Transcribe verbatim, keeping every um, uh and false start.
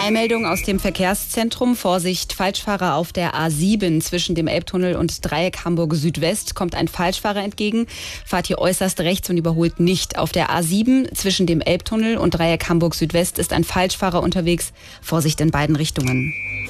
Eilmeldung aus dem Verkehrszentrum. Vorsicht, Falschfahrer auf der A sieben zwischen dem Elbtunnel und Dreieck Hamburg Südwest. Kommt ein Falschfahrer entgegen, fahrt hier äußerst rechts und überholt nicht. Auf der A sieben zwischen dem Elbtunnel und Dreieck Hamburg Südwest ist ein Falschfahrer unterwegs. Vorsicht in beiden Richtungen.